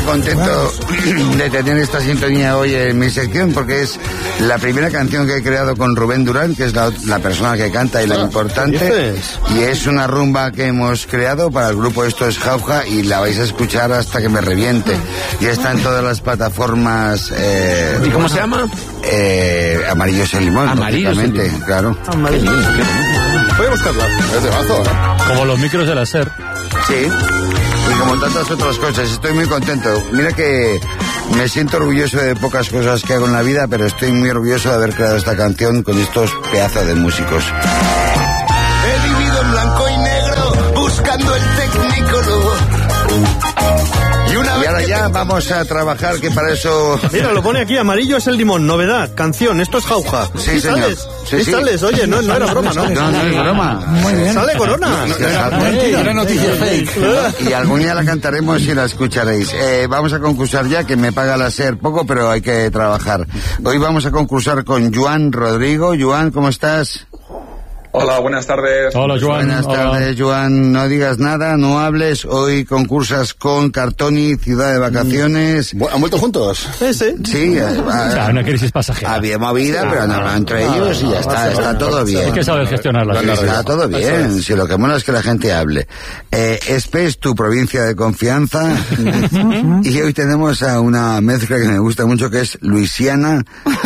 contento de tener esta sintonía hoy en mi sección, porque es la primera canción que he creado con Rubén Durán, que es la persona que canta y la importante, y es una rumba que hemos creado para el grupo Esto es Jauja, y la vais a escuchar hasta que me reviente. Ya está en todas las plataformas. ¿Y cómo se llama? Amarillo es el limón. Amarillo es el limón. Claro. Amarillo. Voy a buscarla. Es de mazo, ¿eh? Como los micros de la SER. Sí. Y como tantas otras cosas, estoy muy contento. Mira que me siento orgulloso de pocas cosas que hago en la vida, pero estoy muy orgulloso de haber creado esta canción con estos pedazos de músicos. He vivido en blanco y negro, buscando el Technicolor. Y ahora ya vamos a trabajar, que para eso... Mira, lo pone aquí, Amarillo es el limón, novedad, canción, esto es Jauja. Sí, señor. ¿Sales? Sí. Sales? Oye, no era broma, ¿no? No es broma. Muy bien. Sale Corona. Era noticia fake. Y algún día la cantaremos y la escucharéis. Vamos a concursar ya, que me paga la SER poco, pero hay que trabajar. Hoy vamos a concursar con Joan Rodrigo. Joan, ¿cómo estás? Hola, buenas tardes. Hola, Joan. Buenas tardes, Joan. No digas nada, no hables. Hoy concursas con Cartoni, Ciudad de Vacaciones. ¿Han vuelto juntos? Sí. Una crisis pasajera. Había movida, pero han hablado entre ellos y ya está todo bien. Hay que saber gestionar las crisis. Está todo bien. Si lo que mola es que la gente hable. Espes, tu provincia de confianza. Y hoy tenemos a una mezcla que me gusta mucho, que es Luisiana.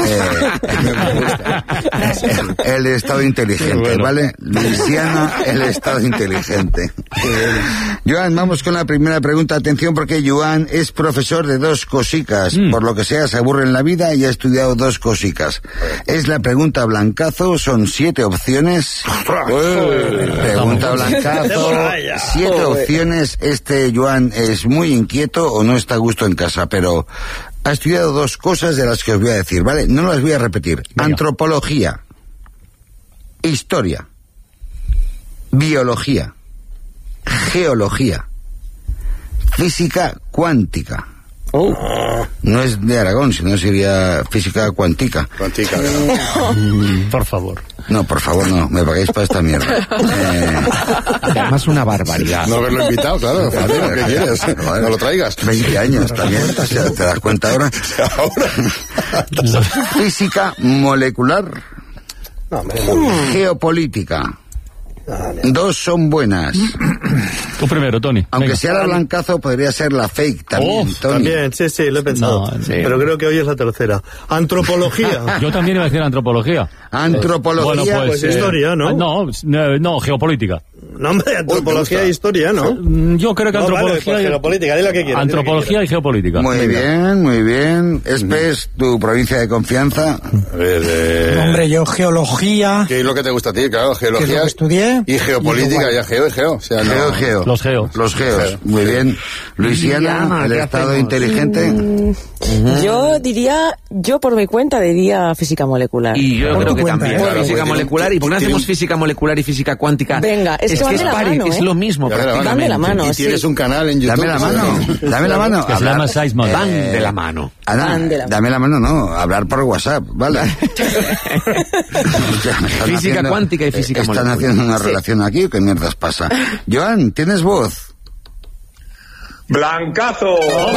El Estado inteligente. ¿Vale? Luisiana, el Estado inteligente. Joan, vamos con la primera pregunta. Atención, porque Joan es profesor de dos cosicas. Por lo que sea, se aburre en la vida y ha estudiado dos cosicas. Es la pregunta blancazo, son 7 opciones. Pregunta blancazo, 7 opciones. Joan es muy inquieto o no está a gusto en casa, pero ha estudiado dos cosas de las que os voy a decir, ¿vale? No las voy a repetir. Venga. Antropología, historia, biología, geología, física cuántica. No es de Aragón, sino sería física cuántica. Cuántica, Por favor. No, por favor, no, me pagáis para esta mierda. Además, una barbaridad. No haberlo invitado, claro. ¿Qué quieres? No lo traigas. 20 años también, o sea, ¿te das cuenta ahora? Física molecular. Geopolítica. Dos son buenas. Tú primero, Tony. Aunque Venga. sea la blancazo, podría ser la fake también, Tony. También, sí, lo he pensado. No, sí. Pero creo que hoy es la tercera. Antropología. Yo también iba a decir antropología. Antropología. Bueno, pues historia, ¿no? No, geopolítica. No, hombre, antropología e historia, ¿no? Yo creo que antropología... Vale, geopolítica, di lo que quieras. Antropología y geopolítica. Muy bien, muy bien. Espes, tu provincia de confianza. Hombre, yo geología... ¿Qué es lo que te gusta a ti? Claro, que es lo geología que estudié. y geopolítica, ya geo. O sea, no... Geo. Los geos. Los geos. Muy bien. Luisiana, el Estado inteligente. Yo por mi cuenta diría física molecular. Y yo creo que también. Claro, Física molecular. ¿Y por qué no hacemos física molecular y física cuántica? Venga, es que van de la mano, es lo mismo, prácticamente. Van de la mano, Y tienes un canal en YouTube. Dame la mano. Que se llama Seismos. Van de la mano. Ana, Van de la mano. dame la mano, no, hablar por WhatsApp, ¿vale? Física cuántica y física ¿Están molecular. haciendo una relación aquí o qué mierdas pasa? Joan, ¿tienes voz? ¡Blancazo!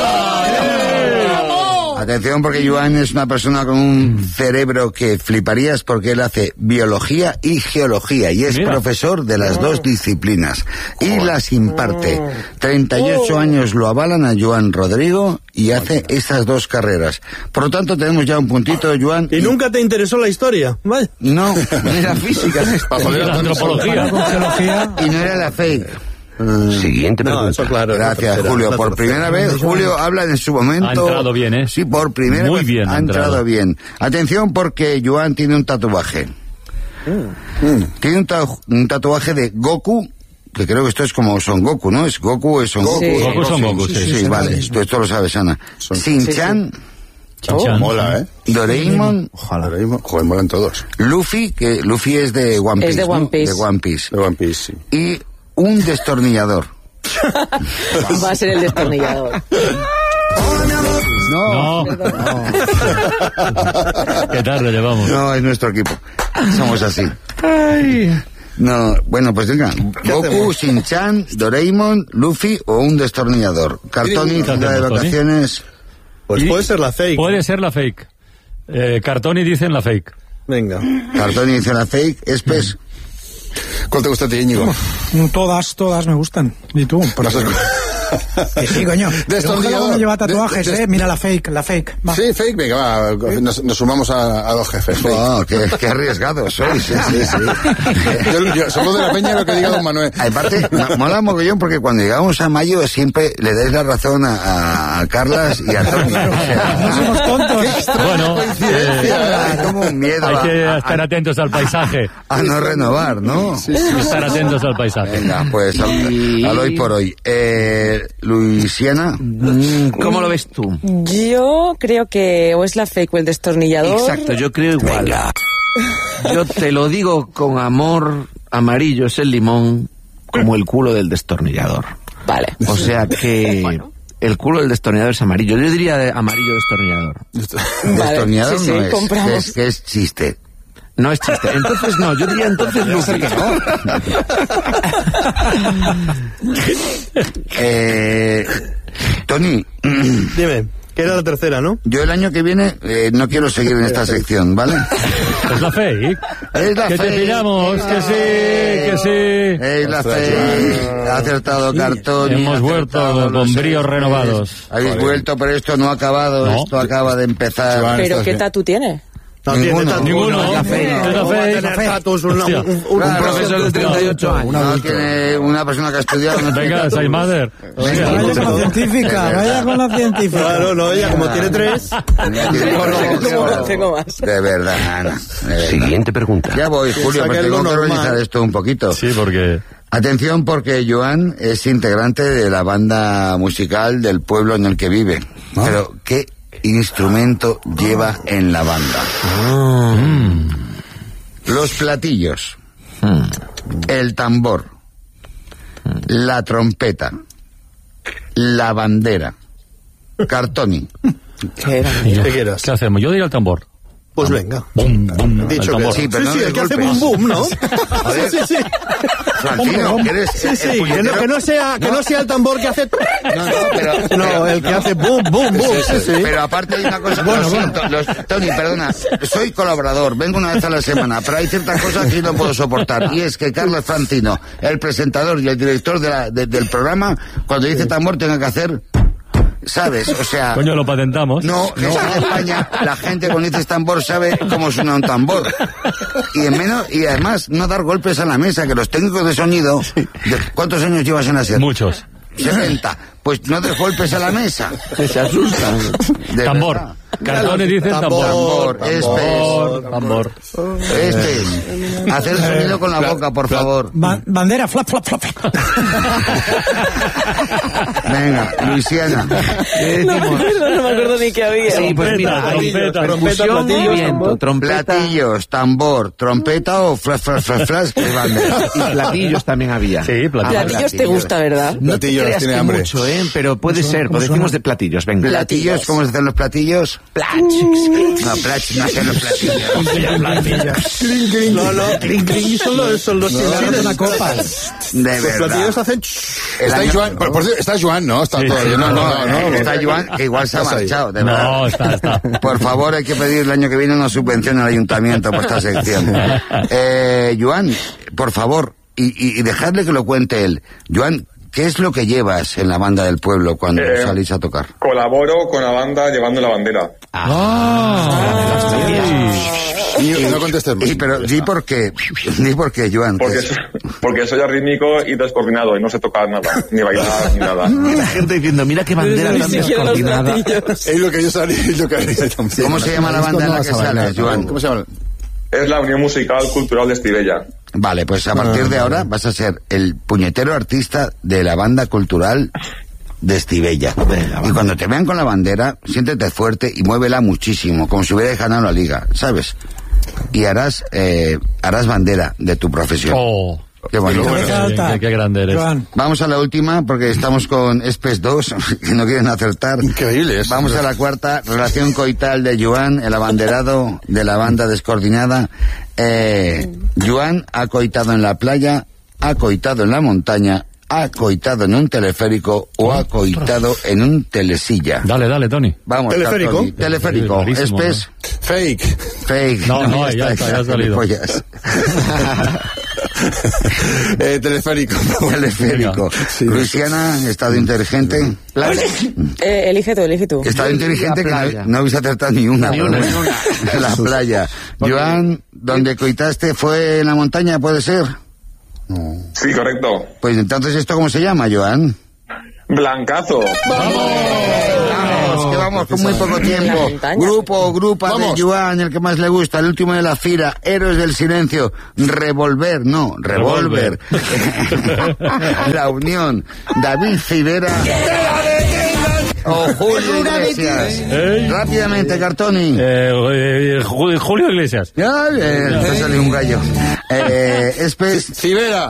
Atención, porque Joan es una persona con un cerebro que fliparías, porque él hace biología y geología y es profesor de las dos disciplinas y las imparte. 38 años lo avalan a Joan Rodrigo y hace esas dos carreras. Por lo tanto, tenemos ya un puntito, Joan. ¿Y nunca te interesó la historia? Vale. No, Era física. La antropología. Con geología... y no era la fake. Siguiente pregunta. No, eso claro. Gracias, Julio. Por primera vez, Julio habla en su momento. Ha entrado bien, ¿eh? Sí, por primera Muy vez bien ha entrado bien. Atención, porque Joan tiene un tatuaje. Tiene un tatuaje de Goku, que creo que esto es como Son Goku, ¿no? ¿Es Goku o es Son Goku? Sí. Goku es Son Goku, sí. Sí, vale. Esto lo sabes, Ana. Shin-Chan, Chan-chan. Mola, ¿eh? Doraemon, Ojalá. Joder, molan todos. Luffy, que Luffy es de One Piece, Es de One ¿no? Piece. De One Piece. De One Piece, sí. Y un destornillador. Va a ser el destornillador. No. Qué tarde llevamos. No, es nuestro equipo. Somos así. No, bueno, pues venga. Goku, Shin-Chan, Doraemon, Luffy o un destornillador. Cartoni, ¿Qué ciudad de hacemos, Tony? vacaciones. Pues puede ser la fake. Puede ser la fake. Cartoni dicen la fake. Venga. Cartoni dice la fake. Espes. ¿Cuál te gusta a ti, Íñigo? Todas me gustan. ¿Y tú? Por las Que sí, coño. Destornillador. No lleva tatuajes, Mira la fake. Va. Sí, fake, venga, va. Nos sumamos a dos jefes. Fake. Oh, qué arriesgados sois. Sí. Yo somos de la peña lo que diga don Manuel. Aparte, mola mogollón porque cuando llegamos a mayo siempre le dais la razón a Carlas y a Tony. O sea, No somos tontos. Bueno, hay como un miedo hay que estar atentos al paisaje. a no renovar, ¿no? Estar atentos al paisaje. Venga, pues al hoy por hoy. Luisiana. ¿Cómo lo ves tú? Yo creo que o es la fake o el destornillador. Exacto, yo creo igual. Yo te lo digo con amor, amarillo es el limón, como el culo del destornillador. Vale. O sea que el culo del destornillador es amarillo. Yo diría amarillo destornillador. Destornillador sí, no es. compramos. Que es chiste. No es chiste. Entonces no, yo diría entonces Luffy. Tony, Dime, que era la tercera, ¿no? yo el año que viene no quiero seguir en esta sección, ¿vale? Es la fake. Es la Que te fake. pillamos, que sí. Es la fake. Ha acertado Cartoni. Hemos ha vuelto acertado con los bríos Fs. renovados. Habéis vuelto, pero esto no ha acabado. No. Esto acaba de empezar. Joan, Pero estás ¿qué bien. tatu tiene? No Ninguno. tiene tatu. Ninguno. Es la fake. Es la ¿Cómo va a fake. tener tatus un Hostia. Un Claro. profesor de 38 años. No tiene una persona que ha estudiado. No tiene Venga, tatu. Saimader. Vaya con la científica, vaya con la científica. Claro, no, ella como tiene 3. Tengo más. De verdad, Ana. De verdad. Siguiente pregunta. Ya voy, Julio, Saca pero algo tengo que normal. organizar esto un poquito. Sí, porque... Atención, porque Joan es integrante de la banda musical del pueblo en el que vive. Pero, ¿qué instrumento lleva en la banda? Los platillos, el tambor, la trompeta, la bandera, Cartoni. ¿Qué era? ¿Qué quieras? ¿Qué hacemos? Yo diría el tambor. Pues venga. Bum, bum, Dicho el que tambor. Sí, pero no sí, de el que hace golpes. boom boom, ¿no? Joder. Sí. Francino, que eres Sí, el que puñetero. no sea el tambor que hace. No, pero... No, el que hace boom boom boom. Sí. Pero aparte hay una cosa, lo siento, Tony, perdona, soy colaborador, vengo una vez a la semana, pero hay ciertas cosas que yo no puedo soportar, y es que Carlos Francino, el presentador y el director del programa, cuando dice tambor tenga que hacer, ¿sabes? O sea... Coño, lo patentamos. No, en España la gente cuando dices tambor sabe cómo suena un tambor. Y además no dar golpes a la mesa, que los técnicos de sonido, ¿cuántos años llevas en la serie? Muchos. 70. Pues no des golpes a la mesa. Se asustan. De Tambor. verdad. Cartones dicen tambor. Tambor. Tambor. Hacer sonido con la boca, por favor. Bandera, flap, flap, flap. Venga, Luisiana. No me acuerdo ni qué había. Sí, pues mira, hay Trompeta, percusión platillos, y viento, tambor. trompeta Platillos, tambor, trompeta o flash, flash, flash, flash, que es bandera. y platillos también había. Sí, platillos. Platillos te gusta, ¿verdad? No te Platillos, creas tiene que hambre. mucho, pero puede ser. Lo decimos de platillos, venga. Platillos, ¿cómo se hacen los platillos? No, plach, no hacen los platillos. No, clink clink son los silbatos. Una copa. De Los platillos verdad. hacen. Está ahí Joan, por cierto, está Joan, ¿no? Está Sí, todo sí, bien. No. Está Joan, que igual se ha Estás ahí. marchado, de verdad. No, está. Por favor, hay que pedir el año que viene una subvención al ayuntamiento por esta sección. Joan, por favor, y dejadle que lo cuente él. Joan, ¿qué es lo que llevas en la banda del pueblo cuando salís a tocar? Colaboro con la banda llevando la bandera. Y no contestes más. Pero di por qué, Joan. Porque soy arrítmico y descoordinado y no sé tocar nada, ni bailar, ni nada. Y la gente diciendo, mira qué bandera Ni tan siquiera los descoordinada. platillos. Es lo que yo salí, es lo que haría también. ¿Cómo se llama la banda en la que sales, Joan? ¿Cómo se llama? Es la Unión Musical Cultural de Estivella. Vale, pues a partir de ahora vas a ser el puñetero artista de la banda cultural de Estivella. Y cuando te vean con la bandera, siéntete fuerte y muévela muchísimo, como si hubieras ganado la liga, ¿sabes? Y harás bandera de tu profesión. Oh. Qué bonito. Qué grande eres. Joan. Vamos a la última, porque estamos con Espes 2, que no quieren acertar. Increíble. Vamos a la cuarta, relación coital de Joan, el abanderado de la banda descoordinada. Joan ha coitado en la playa, ha coitado en la montaña, ha coitado en un teleférico o ha coitado en un telesilla. Dale, Tony. Vamos, Teleférico. Tony. Teleférico. Rarísimo, Espes. Fake. No, ya ha salido. Teleférico. Teleférico. Sí. Luisiana, estado inteligente. Elige tú. Estado inteligente que no habéis acertado ni una. Ni una. La playa. Joan, donde coitaste fue en la montaña, ¿puede ser? Sí, correcto. Pues entonces, ¿esto cómo se llama, Joan? Blancazo. Vamos, que vamos con muy poco tiempo. Grupa Vamos. de Joan, el que más le gusta, el último de la fila, Héroes del Silencio, Revolver. La Unión, David Civera o Julio Iglesias. Rápidamente, Cartoni. Julio Iglesias. Te salió un gallo. Espes. Civera.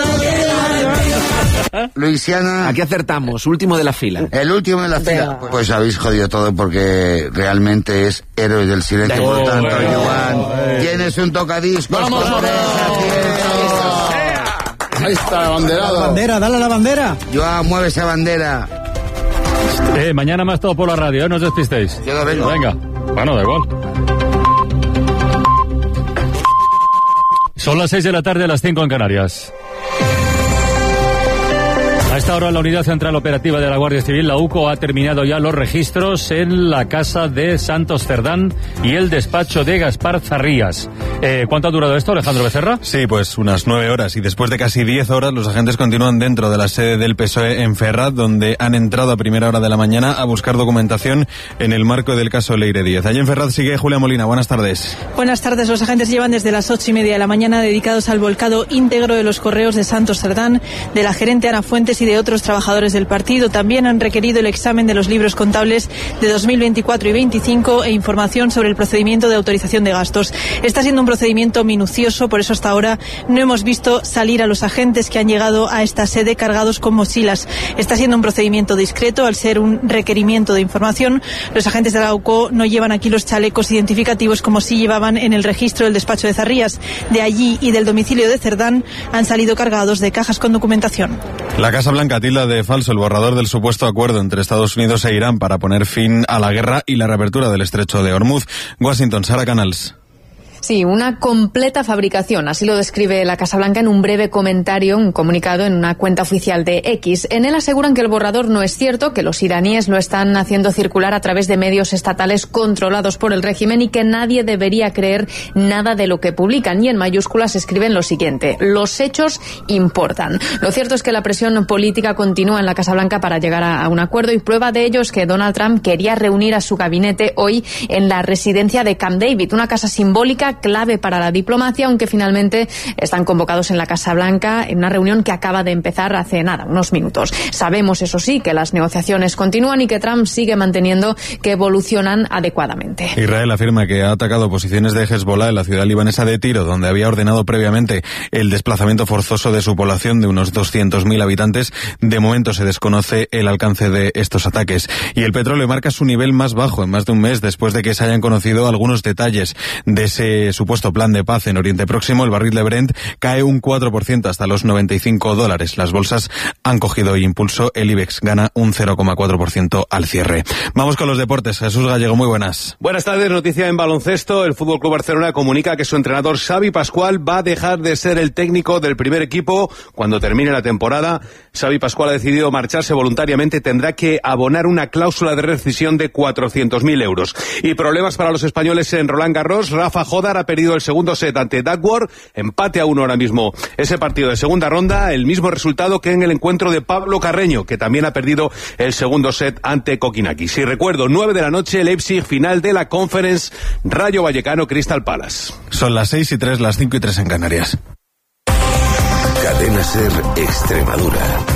Luisiana. Aquí acertamos, último de la fila. El último de la fila. Pues habéis jodido todo porque realmente es Héroes del Silencio. Por tanto, Joan, tienes un tocadiscos. ¡Vamos! Con 3 aciertos. Ahí está, abanderado. Bandera, dale a la bandera. Joan, mueve esa bandera. Mañana más todo por la radio, no os despistéis. Yo no vengo. Venga. Bueno, da igual. Son las 6 de la tarde, las 5 en Canarias. A esta hora la Unidad Central Operativa de la Guardia Civil, la UCO, ha terminado ya los registros en la casa de Santos Cerdán y el despacho de Gaspar Zarrías. ¿Cuánto ha durado esto, Alejandro Becerra? Sí, pues unas 9 horas, y después de casi 10 horas los agentes continúan dentro de la sede del PSOE en Ferraz, donde han entrado a primera hora de la mañana a buscar documentación en el marco del caso Leire Díez. Allí en Ferraz sigue Julia Molina, buenas tardes. Buenas tardes, los agentes llevan desde las 8:30 de la mañana dedicados al volcado íntegro de los correos de Santos Cerdán, de la gerente Ana Fuentes y de otros trabajadores del partido. También han requerido el examen de los libros contables de 2024 y 25 e información sobre el procedimiento de autorización de gastos. Está siendo un procedimiento minucioso, por eso hasta ahora no hemos visto salir a los agentes que han llegado a esta sede cargados con mochilas. Está siendo un procedimiento discreto al ser un requerimiento de información. Los agentes de la UCO no llevan aquí los chalecos identificativos como sí llevaban en el registro del despacho de Zarrías. De allí y del domicilio de Cerdán han salido cargados de cajas con documentación. La Casa Blanca tilda de falso el borrador del supuesto acuerdo entre Estados Unidos e Irán para poner fin a la guerra y la reapertura del estrecho de Hormuz. Washington, Sara Canals. Sí, una completa fabricación, así lo describe la Casa Blanca en un breve comentario, un comunicado en una cuenta oficial de X. En él aseguran que el borrador no es cierto, que los iraníes lo están haciendo circular a través de medios estatales controlados por el régimen y que nadie debería creer nada de lo que publican. Y en mayúsculas escriben lo siguiente: los hechos importan. Lo cierto es que la presión política continúa en la Casa Blanca para llegar a un acuerdo, y prueba de ello es que Donald Trump quería reunir a su gabinete hoy en la residencia de Camp David, una casa simbólica clave para la diplomacia, aunque finalmente están convocados en la Casa Blanca en una reunión que acaba de empezar hace unos minutos. Sabemos, eso sí, que las negociaciones continúan y que Trump sigue manteniendo que evolucionan adecuadamente. Israel afirma que ha atacado posiciones de Hezbollah en la ciudad libanesa de Tiro, donde había ordenado previamente el desplazamiento forzoso de su población de unos 200.000 habitantes. De momento se desconoce el alcance de estos ataques. Y el petróleo marca su nivel más bajo en más de un mes después de que se hayan conocido algunos detalles de ese supuesto plan de paz en Oriente Próximo. El barril de Brent cae un 4% hasta los $95. Las bolsas han cogido impulso. El IBEX gana un 0,4% al cierre. Vamos con los deportes. Jesús Gallego, muy buenas. Buenas tardes. Noticia en baloncesto. El FC Barcelona comunica que su entrenador Xavi Pascual va a dejar de ser el técnico del primer equipo cuando termine la temporada. Xavi Pascual ha decidido marcharse voluntariamente. Tendrá que abonar una cláusula de rescisión de 400.000 euros. Y problemas para los españoles en Roland Garros. Rafa Jodar ha perdido el segundo set ante Duckworth, empate a 1 ahora mismo. Ese partido de segunda ronda, el mismo resultado que en el encuentro de Pablo Carreño, que también ha perdido el segundo set ante Kokinakis. Si recuerdo, 9 de la noche, Leipzig, final de la Conference, Rayo Vallecano, Crystal Palace. Son las 6:03, las 5:03 en Canarias. Cadena SER Extremadura.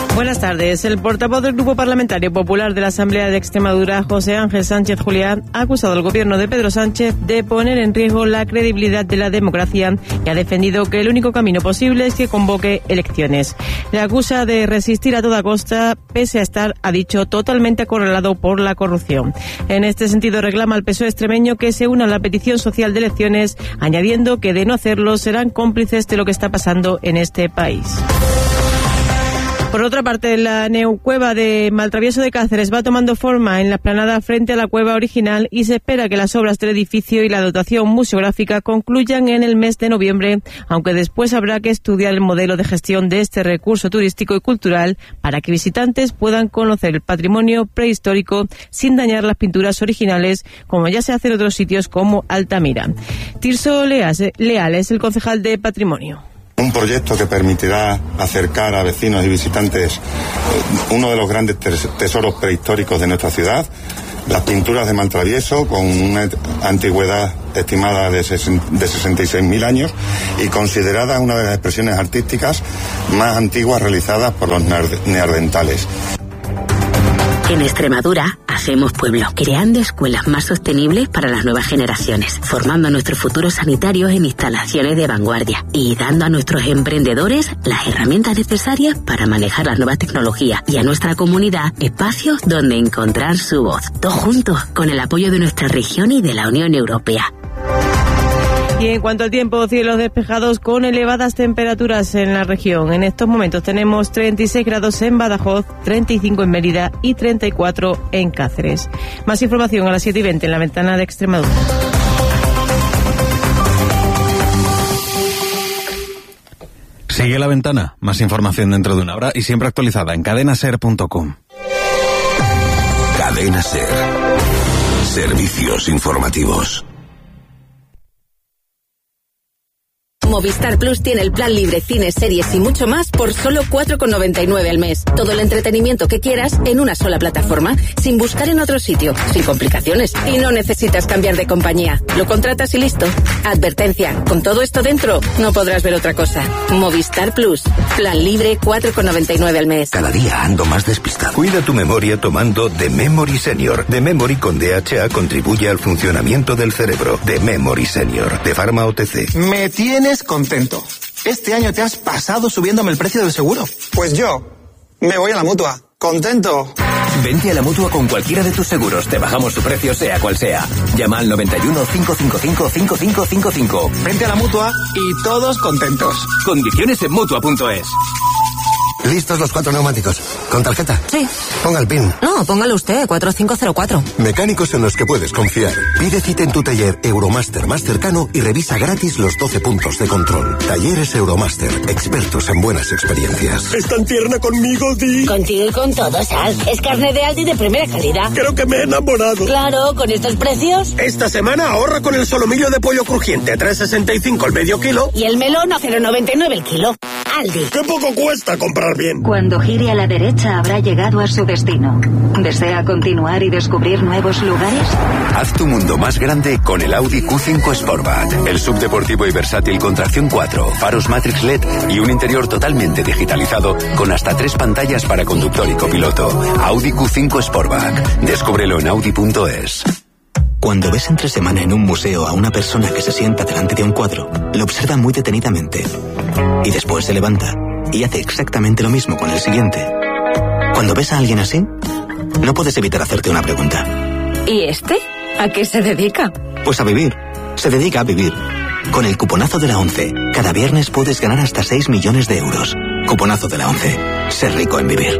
Buenas tardes. El portavoz del Grupo Parlamentario Popular de la Asamblea de Extremadura, José Ángel Sánchez Julián, ha acusado al gobierno de Pedro Sánchez de poner en riesgo la credibilidad de la democracia y ha defendido que el único camino posible es que convoque elecciones. Le acusa de resistir a toda costa, pese a estar, ha dicho, totalmente acorralado por la corrupción. En este sentido, reclama al PSOE extremeño que se una a la petición social de elecciones, añadiendo que de no hacerlo serán cómplices de lo que está pasando en este país. Por otra parte, la neocueva de Maltravieso de Cáceres va tomando forma en la explanada frente a la cueva original y se espera que las obras del edificio y la dotación museográfica concluyan en el mes de noviembre, aunque después habrá que estudiar el modelo de gestión de este recurso turístico y cultural para que visitantes puedan conocer el patrimonio prehistórico sin dañar las pinturas originales, como ya se hace en otros sitios como Altamira. Tirso Leal es el concejal de Patrimonio. Un proyecto que permitirá acercar a vecinos y visitantes uno de los grandes tesoros prehistóricos de nuestra ciudad, las pinturas de Maltravieso, con una antigüedad estimada de 66.000 años y considerada una de las expresiones artísticas más antiguas realizadas por los neandertales. En Extremadura hacemos pueblo, creando escuelas más sostenibles para las nuevas generaciones, formando a nuestros futuros sanitarios en instalaciones de vanguardia y dando a nuestros emprendedores las herramientas necesarias para manejar las nuevas tecnologías y a nuestra comunidad espacios donde encontrar su voz. Todos juntos, con el apoyo de nuestra región y de la Unión Europea. Y en cuanto al tiempo, cielos despejados con elevadas temperaturas en la región. En estos momentos tenemos 36 grados en Badajoz, 35 en Mérida y 34 en Cáceres. Más información a las 7:20 en la ventana de Extremadura. Sigue La Ventana. Más información dentro de una hora y siempre actualizada en cadenaser.com. Cadena Ser. Servicios informativos. Movistar Plus tiene el plan libre, cines, series y mucho más por solo 4,99 al mes. Todo el entretenimiento que quieras en una sola plataforma, sin buscar en otro sitio, sin complicaciones. Y no necesitas cambiar de compañía. Lo contratas y listo. Advertencia, con todo esto dentro, no podrás ver otra cosa. Movistar Plus. Plan libre, 4,99 al mes. Cada día ando más despistado. Cuida tu memoria tomando The Memory Senior. The Memory con DHA contribuye al funcionamiento del cerebro. The Memory Senior. De Pharma OTC. Me tienes contento. Este año te has pasado subiéndome el precio del seguro. Pues yo me voy a la Mutua. Contento. Vente a la Mutua con cualquiera de tus seguros. Te bajamos su precio sea cual sea. Llama al 91 555 5555. Vente a la Mutua y todos contentos. Condiciones en Mutua.es. ¿Listos los 4 neumáticos? ¿Con tarjeta? Sí. Ponga el PIN. No, póngalo usted, 4504. Mecánicos en los que puedes confiar. Pide cita en tu taller Euromaster más cercano y revisa gratis los 12 puntos de control. Talleres Euromaster, expertos en buenas experiencias. ¿Es tan tierna conmigo, Di? Contigo y con todo, Sal. Es carne de Aldi de primera calidad. Creo que me he enamorado. Claro, con estos precios. Esta semana ahorra con el solomillo de pollo crujiente, 3,65 el medio kilo. Y el melón a 0,99 el kilo. Aldi. ¡Qué poco cuesta comprar bien! Cuando gire a la derecha habrá llegado a su destino. ¿Desea continuar y descubrir nuevos lugares? Haz tu mundo más grande con el Audi Q5 Sportback. El subdeportivo y versátil con tracción 4, faros Matrix LED y un interior totalmente digitalizado con hasta 3 pantallas para conductor y copiloto. Audi Q5 Sportback. Descúbrelo en Audi.es. Cuando ves entre semana en un museo a una persona que se sienta delante de un cuadro, lo observa muy detenidamente y después se levanta y hace exactamente lo mismo con el siguiente. Cuando ves a alguien así, no puedes evitar hacerte una pregunta. ¿Y este? ¿A qué se dedica? Pues a vivir. Se dedica a vivir. Con el cuponazo de la 11, cada viernes puedes ganar hasta 6 millones de euros. Cuponazo de la 11. Ser rico en vivir.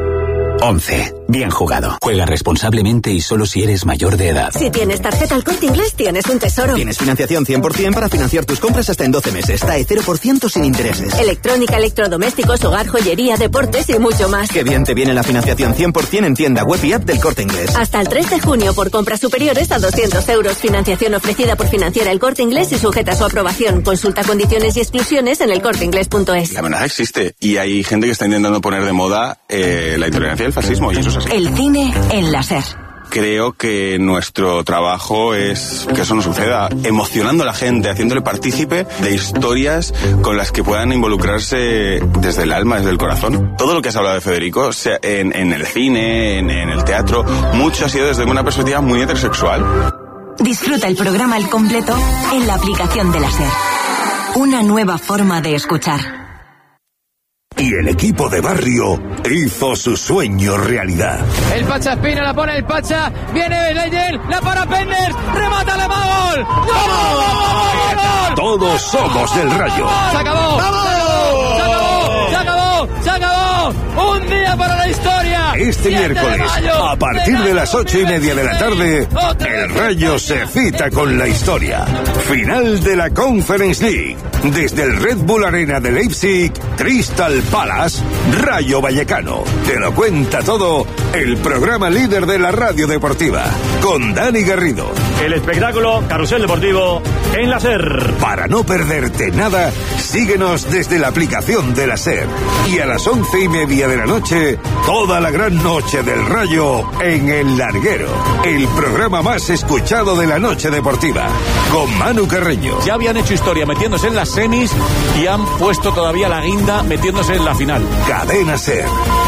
11. Bien jugado. Juega responsablemente y solo si eres mayor de edad. Si tienes tarjeta El Corte Inglés, tienes un tesoro. Tienes financiación 100% para financiar tus compras hasta en 12 meses. TAE 0% sin intereses. Electrónica, electrodomésticos, hogar, joyería, deportes y mucho más. Qué bien te viene la financiación 100% en tienda web y app del Corte Inglés. Hasta el 3 de junio por compras superiores a 200 euros. Financiación ofrecida por Financiera El Corte Inglés y sujeta a su aprobación. Consulta condiciones y exclusiones en elcorteinglés.es. La amenaza existe y hay gente que está intentando poner de moda la intolerancia y el fascismo y eso es así. El cine en la SER. Creo que nuestro trabajo es que eso no suceda, emocionando a la gente, haciéndole partícipe de historias con las que puedan involucrarse desde el alma, desde el corazón. Todo lo que has hablado de Federico, sea en el cine, en el teatro, mucho ha sido desde una perspectiva muy heterosexual. Disfruta el programa al completo en la aplicación de la SER. Una nueva forma de escuchar. Y el equipo de barrio hizo su sueño realidad. El Pacha Espina la pone el Pacha, viene Leyel, la para Penders, remata la gol. ¡Gol! Todos somos del Rayo. ¡Se acabó! ¡Vamos! ¡Se acabó! ¡Se acabó! ¡Se acabó! ¡Un día para la historia! Este miércoles, a partir de las 8:30 de la tarde, el Rayo se cita con la historia. Final de la Conference League. Desde el Red Bull Arena de Leipzig, Crystal Palace, Rayo Vallecano. Te lo cuenta todo el programa líder de la radio deportiva, con Dani Garrido. El espectáculo Carrusel Deportivo en la SER. Para no perderte nada, síguenos desde la aplicación de la SER. Y a las 11:30 de la noche, toda la gran noche del Rayo en El Larguero. El programa más escuchado de la noche deportiva, con Manu Carreño. Ya habían hecho historia metiéndose en las semis y han puesto todavía la guinda metiéndose en la final. Cadena SER.